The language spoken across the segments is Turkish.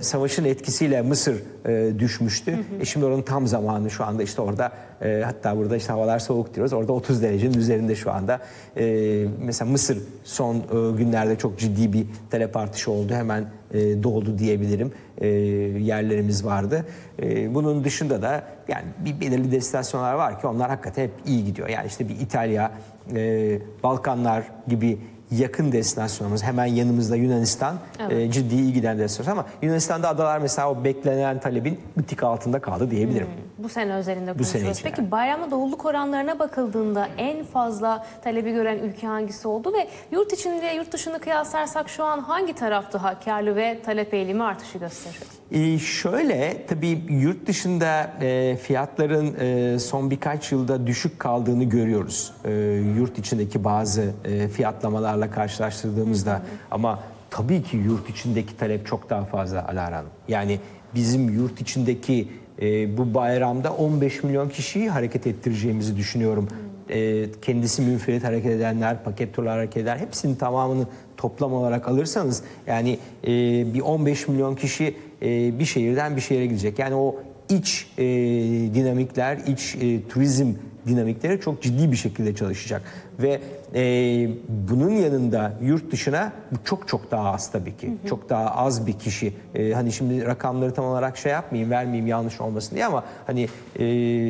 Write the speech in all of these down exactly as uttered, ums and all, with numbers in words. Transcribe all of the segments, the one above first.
savaşın etkisiyle Mısır e, düşmüştü. Hı hı. E şimdi oranın tam zamanı şu anda işte orada e, hatta burada işte havalar soğuk diyoruz. Orada otuz derecenin üzerinde şu anda. E, mesela Mısır son e, günlerde çok ciddi bir talep artışı oldu. Hemen e, doldu diyebilirim. E, yerlerimiz vardı. E, bunun dışında da yani bir belirli destinasyonlar var ki onlar hakikaten hep iyi gidiyor. Yani işte bir İtalya, e, Balkanlar gibi yakın destinasyonumuz, hemen yanımızda Yunanistan, evet. e, ciddi iyi giden destinasyon ama Yunanistan'da adalar mesela o beklenen talebin bir tık altında kaldı diyebilirim. Hmm, bu sene özelinde bu konuşuyoruz. Sene Peki bayramda doluluk oranlarına bakıldığında en fazla talebi gören ülke hangisi oldu ve yurt içinde yurt dışını kıyaslarsak şu an hangi taraf daha karlı ve talep eğilimi artışı gösteriyor? Ee, şöyle tabii yurt dışında e, fiyatların e, son birkaç yılda düşük kaldığını görüyoruz. E, yurt içindeki bazı e, fiyatlamalarla karşılaştırdığımızda hı hı. Ama tabii ki yurt içindeki talep çok daha fazla Alara Hanım. Yani bizim yurt içindeki e, bu bayramda on beş milyon kişiyi hareket ettireceğimizi düşünüyorum. Hı. E, kendisi münferit hareket edenler, paket turlar hareket eder, hepsinin tamamını toplam olarak alırsanız yani e, bir on beş milyon kişi e, bir şehirden bir şehire gidecek. Yani o iç e, dinamikler, iç e, turizm dinamikleri çok ciddi bir şekilde çalışacak. Ve e, bunun yanında yurt dışına bu çok çok daha az tabii ki. Hı hı. Çok daha az bir kişi. E, hani şimdi rakamları tam olarak şey yapmayayım, vermeyeyim yanlış olmasın diye ama hani e,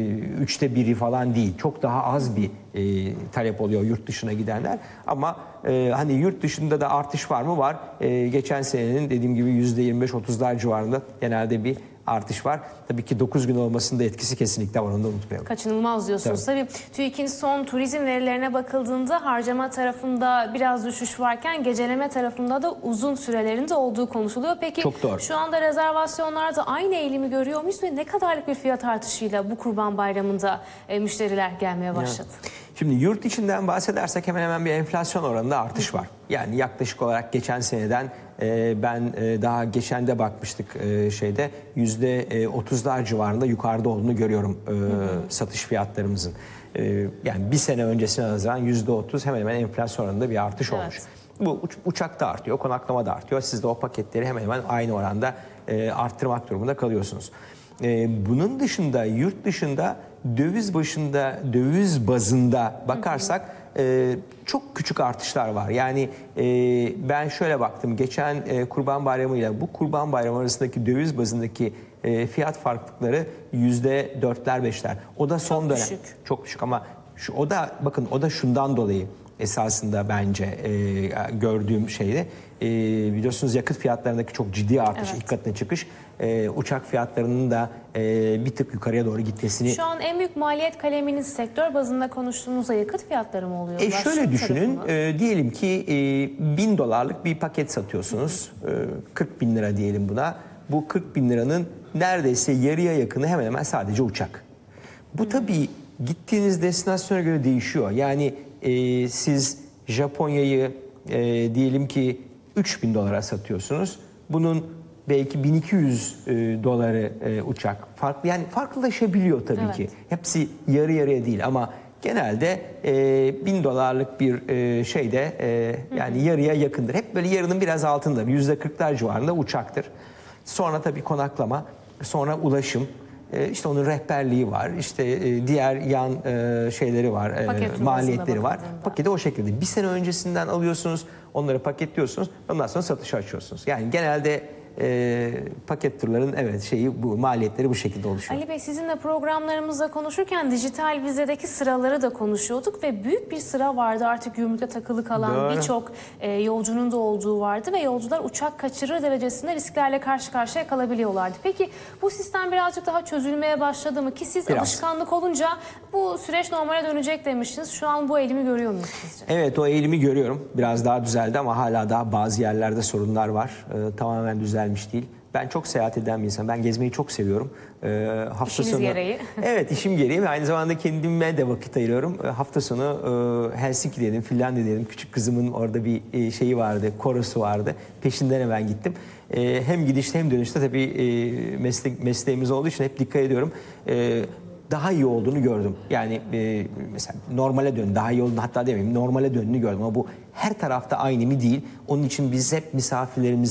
üçte biri falan değil. Çok daha az bir e, talep oluyor yurt dışına gidenler. Ama e, hani yurt dışında da artış var mı? Var. E, geçen senenin dediğim gibi yüzde yirmi beş otuzlar civarında genelde bir artış var. Tabii ki dokuz gün olmasında etkisi kesinlikle var, onu da unutmayalım. Kaçınılmaz diyorsunuz. Tabii, Tabii TÜİK'in son turizm verilerine bakıldığında harcama tarafında biraz düşüş varken geceleme tarafında da uzun sürelerinde olduğu konuşuluyor. Peki çok doğru. Şu anda rezervasyonlarda aynı eğilimi görüyor muyuz ve ne kadarlık bir fiyat artışıyla bu Kurban Bayramı'nda e, müşteriler gelmeye başladı? Ya. Şimdi yurt içinden bahsedersek hemen hemen bir enflasyon oranında artış var. Yani yaklaşık olarak geçen seneden e, ben e, daha geçen de bakmıştık e, şeyde yüzde otuzlar civarında yukarıda olduğunu görüyorum e, hı hı. satış fiyatlarımızın. E, yani bir sene öncesine nazaran yüzde otuz hemen hemen enflasyon oranında bir artış evet. olmuş. Bu uç, uçak da artıyor, konaklama da artıyor. Siz de o paketleri hemen hemen aynı oranda e, arttırmak durumunda kalıyorsunuz. E, bunun dışında yurt dışında döviz başında, döviz bazında bakarsak hı hı. E, çok küçük artışlar var. Yani e, ben şöyle baktım, geçen e, Kurban Bayramı ile bu Kurban Bayramı arasındaki döviz bazındaki e, fiyat farklılıkları yüzde dörtler beşler. O da son çok dönem. Düşük. Çok düşük ama şu, o da bakın o da şundan dolayı esasında bence e, gördüğüm şeyde e, biliyorsunuz yakıt fiyatlarındaki çok ciddi artış, evet. ilk katına çıkış, e, uçak fiyatlarının da e, bir tık yukarıya doğru gitmesini. Şu an en büyük maliyet kaleminiz sektör bazında konuştuğumuzda yakıt fiyatları mı oluyor? E şöyle düşünün, e, diyelim ki e, bin dolarlık bir paket satıyorsunuz, e, kırk bin lira diyelim buna. Bu kırk bin liranın neredeyse yarıya yakını hemen hemen sadece uçak. Bu tabii gittiğiniz destinasyona göre değişiyor. Yani e, siz Japonya'yı e, diyelim ki üç bin dolara satıyorsunuz. Bunun belki bin iki yüz e, doları e, uçak. Farklı, yani farklılaşabiliyor tabii evet. ki. Hepsi yarı yarıya değil ama genelde e, bin dolarlık bir e, şeyde e, yani hı hı. yarıya yakındır. Hep böyle yarının biraz altında, yüzde kırklar civarında uçaktır. Sonra tabii konaklama, sonra ulaşım. İşte onun rehberliği var, işte diğer yan şeyleri var, Paket maliyetleri var. Paketi o şekilde. Bir sene öncesinden alıyorsunuz, onları paketliyorsunuz, ondan sonra satışa açıyorsunuz. Yani genelde e, paket turların evet şeyi bu maliyetleri bu şekilde oluşuyor. Ali Bey, sizinle programlarımızda konuşurken dijital vizedeki sıraları da konuşuyorduk ve büyük bir sıra vardı, artık gümrükte takılı kalan birçok e, yolcunun da olduğu vardı ve yolcular uçak kaçırır derecesinde risklerle karşı karşıya kalabiliyorlardı. Peki bu sistem birazcık daha çözülmeye başladı mı ki siz Biraz. alışkanlık olunca bu süreç normale dönecek demiştiniz. Şu an bu eğilimi görüyor musunuz sizce? Evet, o eğilimi görüyorum. Biraz daha düzeldi ama hala daha bazı yerlerde sorunlar var. Ee, tamamen düzelmiş değil. Ben çok seyahat eden bir insanım. Ben gezmeyi çok seviyorum. Ee, hafta İşiniz sonu, gereği. Evet, işim gereği ve aynı zamanda kendime de vakit ayırıyorum. Ee, hafta sonu e, Helsinki'deydim, Finlandiya'daydım. Küçük kızımın orada bir e, şeyi vardı, korosu vardı. Peşinden hemen gittim. E, hem gidişte hem dönüşte tabii e, meslek, mesleğimiz olduğu için hep dikkat ediyorum. E, daha iyi olduğunu gördüm. Yani e, mesela normale dön, daha iyi olduğunu hatta demeyeyim, normale döndüğünü gördüm ama bu her tarafta aynı mı değil. Onun için biz hep misafirlerimize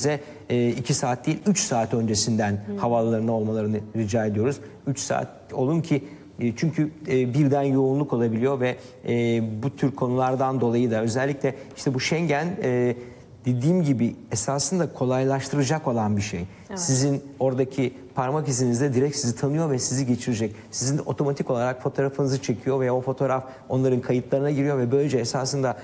iki saat değil üç saat öncesinden havaalanlarına olmalarını rica ediyoruz. üç saat olun ki e, çünkü e, birden yoğunluk olabiliyor ve e, bu tür konulardan dolayı da özellikle işte bu Schengen e, dediğim gibi esasında kolaylaştıracak olan bir şey. Evet. Sizin oradaki parmak izinizde direkt sizi tanıyor ve sizi geçirecek. Sizin de otomatik olarak fotoğrafınızı çekiyor ve o fotoğraf onların kayıtlarına giriyor ve böylece esasında